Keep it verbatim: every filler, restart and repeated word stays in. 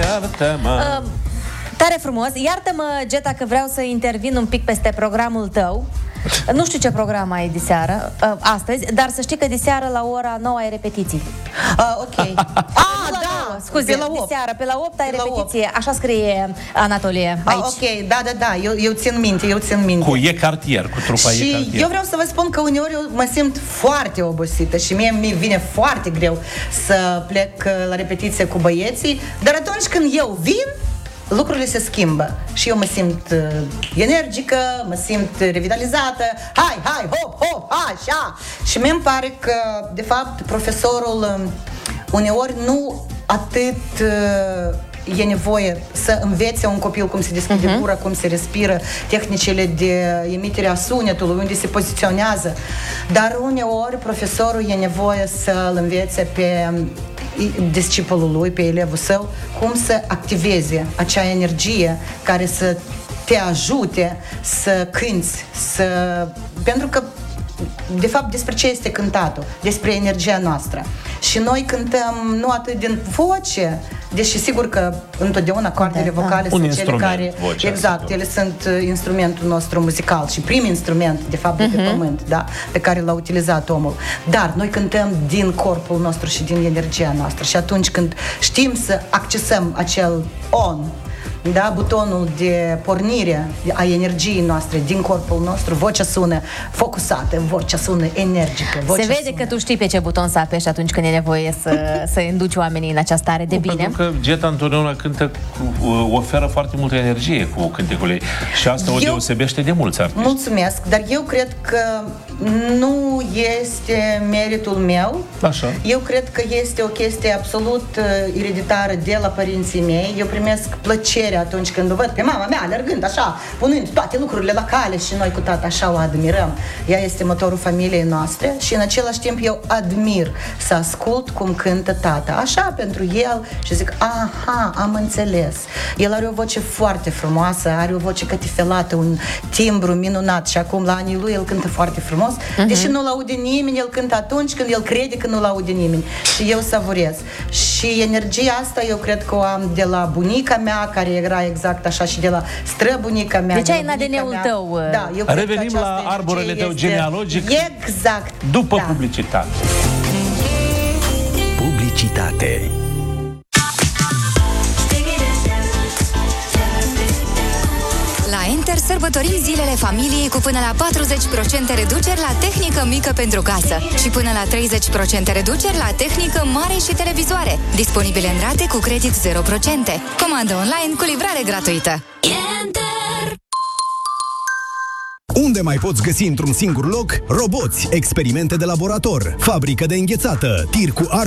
iartă-mă. Uh, tare frumos. Iartă-mă, Geta, că vreau să intervin un pic peste programul tău. Nu știu ce program ai de seară, uh, astăzi, dar să știi că de seară la ora nouă ai repetiții. Uh, ok. Ah, da, nouă, scuze, pe la de opt. seară, pe la opt ai Pe la repetiție. Așa scrie Anatolie aici. Ah, ok, da, da, da, eu, eu țin minte, eu țin minte. Cu E Cartier, cu trupa E Și Cartier. eu vreau să vă spun că uneori eu mă simt foarte obosită și mie mi vine foarte greu să plec uh, la repetiție cu băieții, dar atunci când eu vin, lucrurile se schimbă și eu mă simt uh, energică, mă simt revitalizată, hai, hai, hop, hop, așa. Și mie îmi pare că, de fapt, profesorul uh, uneori nu atât uh, e nevoie să învețe un copil cum se deschide uh-huh. gura, cum se respiră, tehnicile de emitere a sunetului, unde se poziționează, dar uneori profesorul e nevoie să-l învețe pe discipolul lui, pe elevul său, cum să activeze acea energie care să te ajute să cânți, să... pentru că de fapt despre ce este cântatul? Despre energia noastră. Și noi cântăm nu atât din voce, deși sigur că întotdeauna coardele da, vocale da. sunt cele care... Vocea, exact, sigur. ele sunt instrumentul nostru muzical și prim instrument, de fapt, de pe uh-huh. pământ, da? Pe care l-a utilizat omul. Dar noi cântăm din corpul nostru și din energia noastră. Și atunci când știm să accesăm acel on, da, butonul de pornire a energiei noastre din corpul nostru, vocea sună focusată, vocea sună energică. Vocea Se vede sună... că tu știi pe ce buton să apeși atunci când e nevoie să, să induci oamenii în această stare de bine. Pentru că Geta întotdeauna cântă, cu, oferă foarte multă energie cu cântecul ei și asta o Eu... deosebește de mulți artiști. Mulțumesc, dar eu cred că nu este meritul meu. Așa. Eu cred că este o chestie absolut uh, ereditară de la părinții mei. Eu primesc plăcere atunci când o văd pe mama mea alergând așa, punând toate lucrurile la cale și noi cu tata așa o admirăm. Ea este motorul familiei noastre și în același timp eu admir să ascult cum cântă tata. Așa pentru el și zic, aha, am înțeles. El are o voce foarte frumoasă, are o voce cătifelată, un timbru minunat și acum la anii lui el cântă foarte frumos, uh-huh. deși nu-l aude nimeni, el cântă atunci când el crede că nu-l aude nimeni. Și eu savurez. Și energia asta eu cred că o am de la bunica mea, care era exact așa, și de la străbunica mea. Deci de ai în A D N-ul tău. Da, eu cred Revenim că la arborele tău este... genealogic exact, după da. publicitate. Publicitate. La Enter sărbătorim zilele familiei cu până la patruzeci la sută reduceri la tehnică mică pentru casă și până la treizeci la sută reduceri la tehnică mare și televizoare. Disponibile în rate cu credit zero la sută. Comandă online cu livrare gratuită. Enter! Unde mai poți găsi într-un singur loc? Roboți, experimente de laborator, fabrică de înghețată, tir cu